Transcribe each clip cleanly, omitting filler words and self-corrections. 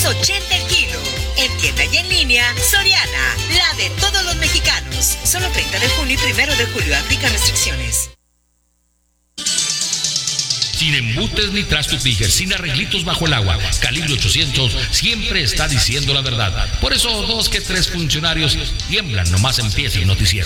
$2.80 el kilo. En tienda y en línea, Soriana, la de todos los mexicanos. Solo 30 de junio y 1 de julio. Aplica restricciones. Sin embutes ni trastos Tiger, sin arreglitos bajo el agua. Calibre 800 siempre está diciendo la verdad. Por eso 2 que 3 funcionarios tiemblan nomás empieza el noticiero.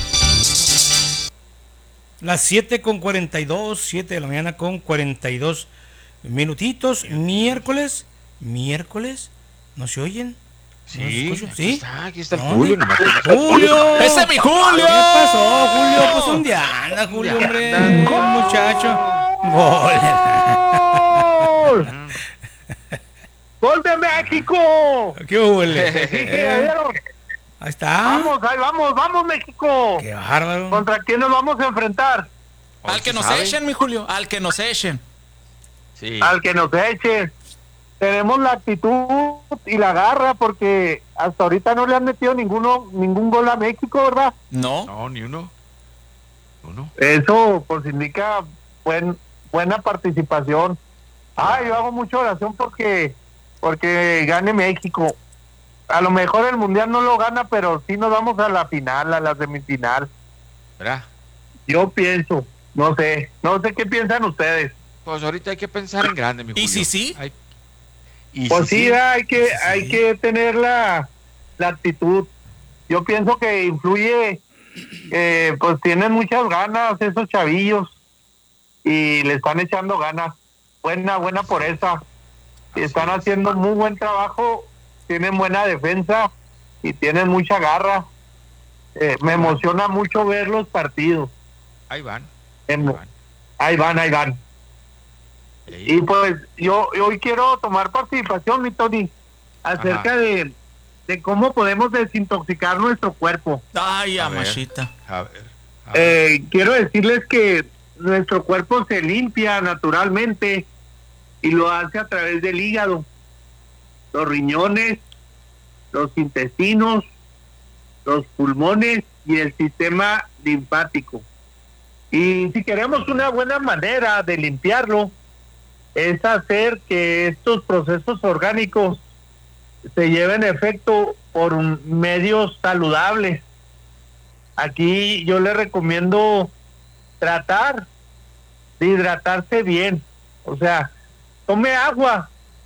Las 7:42, 7 de la mañana con 42 minutitos. Miércoles, ¿no se oyen? Sí, ¿No ¿sí? Aquí está el Julio. ¡Julio! ¡Ese es mi Julio! ¿Qué pasó, Julio? Pues un día anda, Julio, hombre. Muchacho. ¡Gol! ¡Gol de México! ¡Qué gol! Ahí está. Vamos, México. ¡Qué bárbaro! ¿Contra quién nos vamos a enfrentar? Al que nos echen, mi Julio, al que nos echen. Sí. Al que nos echen. Tenemos la actitud y la garra porque hasta ahorita no le han metido ningún gol a México, ¿verdad? No, ni uno. Eso pues indica buena participación. Yo hago mucha oración porque gane México. A lo mejor el mundial no lo gana, pero sí nos vamos a la final, a la semifinal. ¿Verdad? Yo pienso, no sé qué piensan ustedes. Pues ahorita hay que pensar en grande, mi Julio. ¿Y si sí? Pues sí, hay que tener la actitud. Yo pienso que influye, pues tienen muchas ganas esos chavillos y le están echando ganas. Buena por esa. Están haciendo muy buen trabajo, tienen buena defensa y tienen mucha garra. Me emociona mucho ver los partidos. Ahí van. Ahí van. Y pues yo hoy quiero tomar participación, mi Tony, acerca de cómo podemos desintoxicar nuestro cuerpo. Ay, amachita. A ver. Quiero decirles que nuestro cuerpo se limpia naturalmente y lo hace a través del hígado, los riñones, los intestinos, los pulmones y el sistema linfático. Y si queremos una buena manera de limpiarlo, es hacer que estos procesos orgánicos se lleven a efecto por medios saludables. Aquí yo le recomiendo tratar de hidratarse bien, o sea, tome agua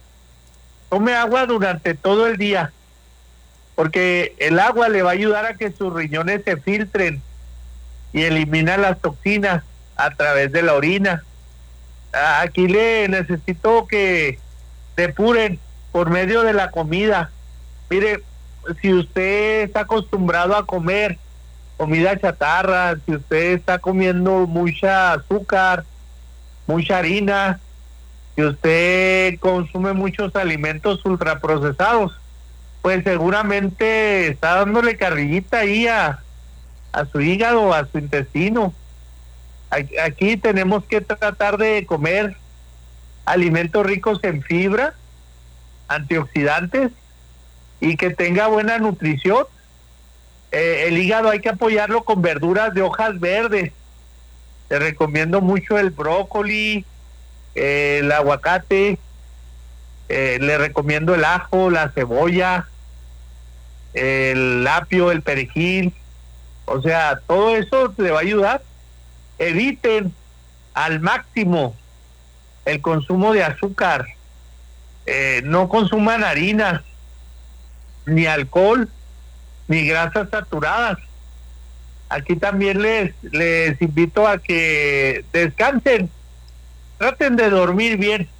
durante todo el día, porque el agua le va a ayudar a que sus riñones se filtren y eliminan las toxinas a través de la orina. Aquí le necesito que depuren por medio de la comida. Mire, si usted está acostumbrado a comer comida chatarra, si usted está comiendo mucha azúcar, mucha harina, si usted consume muchos alimentos ultraprocesados, pues seguramente está dándole carrillita ahí a su hígado, a su intestino. Aquí tenemos que tratar de comer alimentos ricos en fibra, antioxidantes y que tenga buena nutrición. El hígado hay que apoyarlo con verduras de hojas verdes. Te recomiendo mucho el brócoli, el aguacate, le recomiendo el ajo, la cebolla, el apio, el perejil. O sea, todo eso le va a ayudar. Eviten al máximo el consumo de azúcar. No consuman harinas, ni alcohol, ni grasas saturadas. Aquí también les invito a que descansen. Traten de dormir bien.